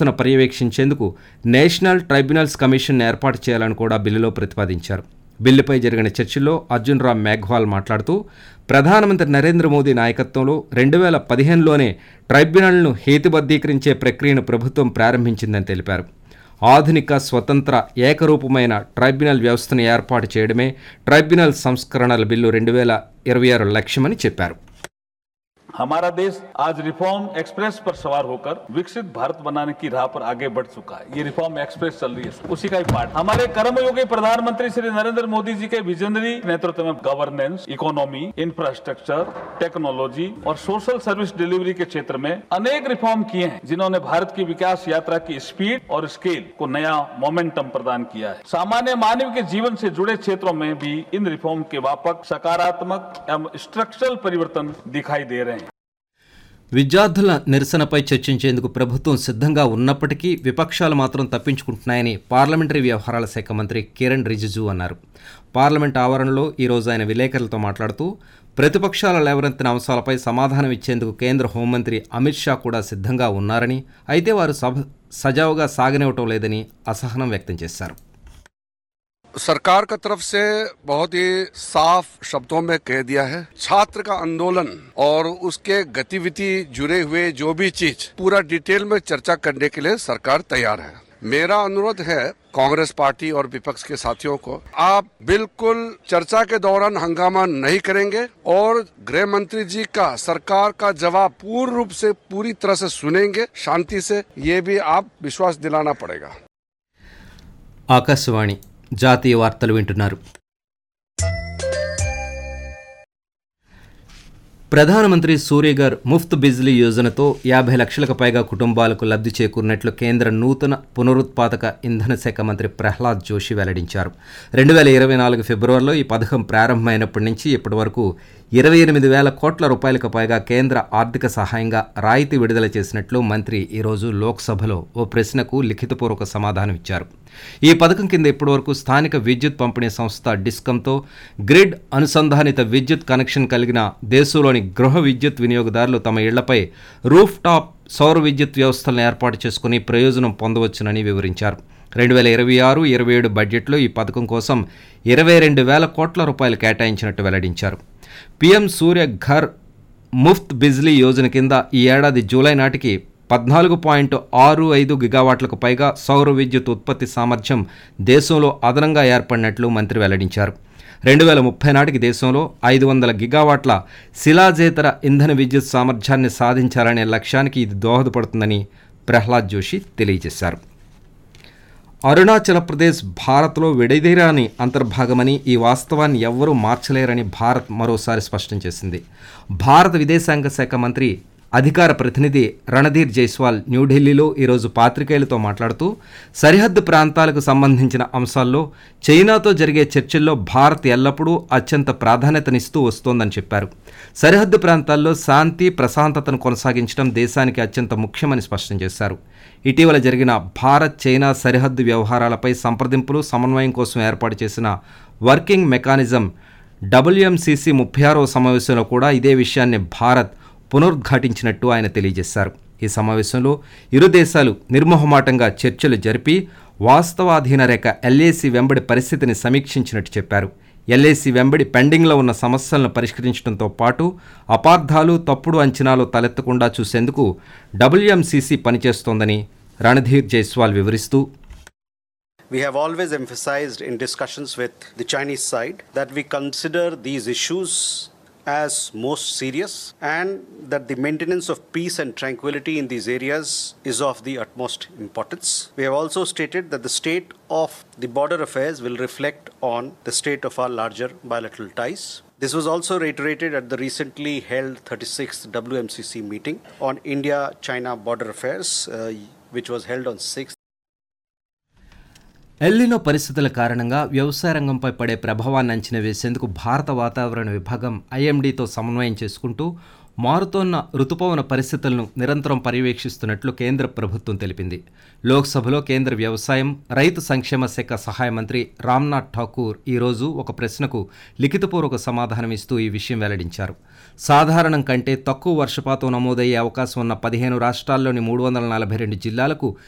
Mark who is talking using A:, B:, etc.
A: వ్యవస్థను పర్యవేక్షించేందుకు national tribunals commission ఏర్పాటు చేయాలని కూడా బిల్లులో ప్రతిపాదించారు. బిల్లుపై జరిగిన చర్చల్లో అర్జున్ రామ్ మేఘ్వాల్ మాట్లాడుతూ ప్రధానమంత్రి నరేంద్ర మోదీ నాయకత్వంలో 2015లోనే ట్రైబ్యునల్ను హేతుబద్ధీకరించే ప్రక్రియను ప్రభుత్వం ప్రారంభించిందని తెలిపారు. ఆధునిక స్వతంత్ర ఏకరూపమైన ట్రైబ్యునల్ వ్యవస్థను ఏర్పాటు చేయడమే ట్రైబ్యునల్ సంస్కరణల బిల్లు 2026 లక్ష్యమని చెప్పారు.
B: हमारा देश आज रिफॉर्म एक्सप्रेस पर सवार होकर विकसित भारत बनाने की राह पर आगे बढ़ चुका है. ये रिफॉर्म एक्सप्रेस चल रही है, उसी का एक पार्ट. हमारे कर्मयोगी प्रधानमंत्री श्री नरेंद्र मोदी जी के विजनरी नेतृत्व में गवर्नेंस, इकोनॉमी, इंफ्रास्ट्रक्चर, टेक्नोलॉजी और सोशल सर्विस डिलीवरी के क्षेत्र में अनेक रिफॉर्म किए हैं, जिन्होंने भारत की विकास यात्रा की स्पीड और स्केल को नया मोमेंटम प्रदान किया है. सामान्य मानव के जीवन से जुड़े क्षेत्रों में भी इन रिफॉर्म के व्यापक सकारात्मक एवं स्ट्रक्चरल परिवर्तन दिखाई दे रहे हैं.
A: విద్యార్థుల నిరసనపై చర్చించేందుకు ప్రభుత్వం సిద్ధంగా ఉన్నప్పటికీ విపక్షాలు మాత్రం తప్పించుకుంటున్నాయని పార్లమెంటరీ వ్యవహారాల శాఖ మంత్రి కిరణ్ రిజిజు అన్నారు. పార్లమెంట్ ఆవరణలో ఈరోజు ఆయన విలేకరులతో మాట్లాడుతూ ప్రతిపక్షాల లేవనెత్తిన అంశాలపై సమాధానం ఇచ్చేందుకు కేంద్ర హోంమంత్రి అమిత్ షా కూడా సిద్ధంగా ఉన్నారని, అయితే వారు సజావుగా సాగనివ్వటం లేదని అసహనం వ్యక్తం చేశారు.
C: सरकार का तरफ से बहुत ही साफ शब्दों में कह दिया है, छात्र का आंदोलन और उसके गतिविधि जुड़े हुए जो भी चीज पूरा डिटेल में चर्चा करने के लिए सरकार तैयार है. मेरा अनुरोध है कांग्रेस पार्टी और विपक्ष के साथियों को, आप बिल्कुल चर्चा के दौरान हंगामा नहीं करेंगे और गृह मंत्री जी का सरकार का जवाब पूर्ण रूप से पूरी तरह से सुनेंगे शांति से, ये भी आप विश्वास दिलाना पड़ेगा.
A: ఆకాశవాణి జాతీయ వార్తలు వింటున్నారు. ప్రధానమంత్రి సూర్యఘర్ ముఫ్త్ బిజ్లీ యోజనతో 50 లక్షలకు పైగా కుటుంబాలకు లబ్ధి చేకూరినట్లు కేంద్ర నూతన పునరుత్పాదక ఇంధన శాఖ మంత్రి ప్రహ్లాద్ జోషి వెల్లడించారు. 2024 ఫిబ్రవరిలో ఈ పథకం ప్రారంభమైనప్పటి నుంచి ఇప్పటి వరకు 28,000 కోట్ల రూపాయలకు పైగా కేంద్ర ఆర్థిక సహాయంగా రాయితీ విడుదల చేసినట్లు మంత్రి ఈరోజు లోక్సభలో ఓ ప్రశ్నకు లిఖితపూర్వక సమాధానం ఇచ్చారు. ఈ పథకం కింద ఇప్పటివరకు స్థానిక విద్యుత్ పంపిణీ సంస్థ డిస్కంతో గ్రిడ్ అనుసంధానిత విద్యుత్ కనెక్షన్ కలిగిన దేశంలోని గృహ విద్యుత్ వినియోగదారులు తమ ఇళ్లపై రూఫ్ టాప్ సౌర విద్యుత్ వ్యవస్థలను ఏర్పాటు చేసుకుని ప్రయోజనం పొందవచ్చునని వివరించారు. 2026-27 బడ్జెట్లో ఈ పథకం కోసం 22,000 కోట్ల రూపాయలు కేటాయించినట్టు వెల్లడించారు. పీఎం సూర్య ఘర్ ముఫ్త్ బిజ్లీ యోజన కింద ఈ ఏడాది జూలై నాటికి 14.65 గిగావాట్లకు పైగా సౌర విద్యుత్ ఉత్పత్తి సామర్థ్యం దేశంలో అదనంగా ఏర్పడినట్లు మంత్రి వెల్లడించారు. 2030 నాటికి దేశంలో 500 గిగావాట్ల శిలాజేతర ఇంధన విద్యుత్ సామర్థ్యాన్ని సాధించాలనే లక్ష్యానికి ఇది దోహదపడుతుందని ప్రహ్లాద్ జోషి తెలియజేశారు. అరుణాచల్ ప్రదేశ్ భారత్లో విడదీరాని అంతర్భాగమని, ఈ వాస్తవాన్ని ఎవ్వరూ మార్చలేరని భారత్ మరోసారి స్పష్టం చేసింది. భారత విదేశాంగ శాఖ మంత్రి అధికార ప్రతినిధి రణధీర్ జైస్వాల్ న్యూఢిల్లీలో ఈరోజు పాత్రికేయులతో మాట్లాడుతూ సరిహద్దు ప్రాంతాలకు సంబంధించిన అంశాల్లో చైనాతో జరిగే చర్చల్లో భారత్ ఎల్లప్పుడూ అత్యంత ప్రాధాన్యతనిస్తూ వస్తోందని చెప్పారు. సరిహద్దు ప్రాంతాల్లో శాంతి ప్రశాంతతను కొనసాగించడం దేశానికి అత్యంత ముఖ్యమని స్పష్టం చేశారు. ఇటీవల జరిగిన భారత్ చైనా సరిహద్దు వ్యవహారాలపై సంప్రదింపులు సమన్వయం కోసం ఏర్పాటు చేసిన వర్కింగ్ మెకానిజం WMCC 36వ సమావేశంలో కూడా ఇదే విషయాన్ని భారత్ పునరుద్ఘాటించినట్టు ఆయన తెలియజేశారు. ఈ సమావేశంలో ఇరు దేశాలు నిర్మోహమాటంగా చర్చలు జరిపి వాస్తవాధీన రేఖ LAC వెంబడి పరిస్థితిని సమీక్షించినట్టు చెప్పారు. LAC వెంబడి పెండింగ్లో ఉన్న సమస్యలను పరిష్కరించడంతో పాటు అపార్థాలు, తప్పుడు అంచనాలు తలెత్తకుండా చూసేందుకు WMCC పనిచేస్తోందని రణధీర్ జైస్వాల్ వివరిస్తూ,
D: We have always emphasized in discussions with the Chinese side that we consider these issues as most serious and that the maintenance of peace and tranquility in these areas is of the utmost importance. We have also stated that the state of the border affairs will reflect on the state of our larger bilateral ties. This was also reiterated at the recently held 36th WMCC meeting on India-China border affairs, which was held on 6th.
A: El Niño పరిస్థితుల కారణంగా వ్యవసాయ రంగంపై పడే ప్రభావాన్ని అంచనా వేసేందుకు భారత వాతావరణ విభాగం IMDతో సమన్వయం చేసుకుంటూ మారుతోన్న రుతుపవన పరిస్థితులను నిరంతరం పర్యవేక్షిస్తున్నట్లు కేంద్ర ప్రభుత్వం తెలిపింది. లోక్సభలో కేంద్ర వ్యవసాయం, రైతు సంక్షేమ శాఖ సహాయ మంత్రి రామ్నాథ్ ఠాకూర్ ఈరోజు ఒక ప్రశ్నకు లిఖితపూర్వక సమాధానం ఇస్తూ ఈ విషయం వెల్లడించారు. సాధారణం కంటే తక్కువ వర్షపాతం నమోదయ్యే అవకాశం ఉన్న 15 రాష్ట్రాల్లోని 342 జిల్లాలకు